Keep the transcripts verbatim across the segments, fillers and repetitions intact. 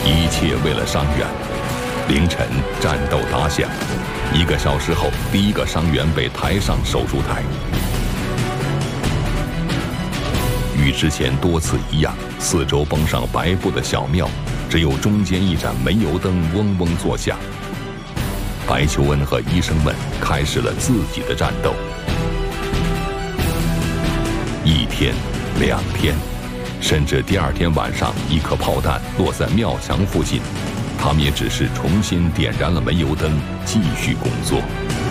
一切为了伤员。凌晨，战斗打响，一个小时后，第一个伤员被抬上手术台。与之前多次一样，四周绷上白布的小庙，只有中间一盏煤油灯嗡嗡作响。白求恩和医生们开始了自己的战斗。一天，两天，甚至第二天晚上，一颗炮弹落在庙墙附近，他们也只是重新点燃了煤油灯，继续工作。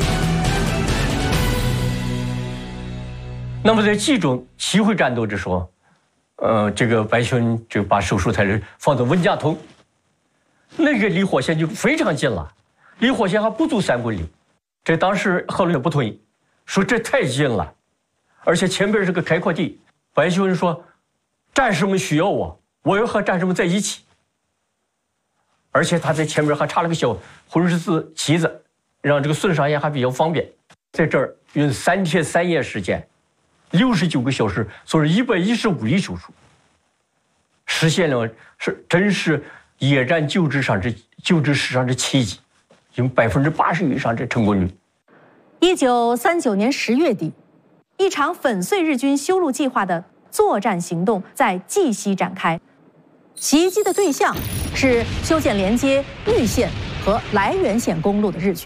那么在这种机会战斗的时候，呃，这个白求恩就把手术台放到温家屯，那个离火线就非常近了，离火线还不足三公里。这当时贺龙也不同意，说这太近了，而且前边是个开阔地。白求恩说，战士们需要我，我要和战士们在一起。而且他在前面还插了个小红十字旗子，让这个孙少爷还比较方便。在这儿用三天三夜时间，六十九个小时，做了一百一十五例手术，实现了是真是野战救治上这救治史上的奇迹，有百分之八十以上的成功率。 一九三九年十月底，一场粉碎日军修路计划的作战行动在绩溪展开，袭击的对象是修建连接玉县和涞源县公路的日军。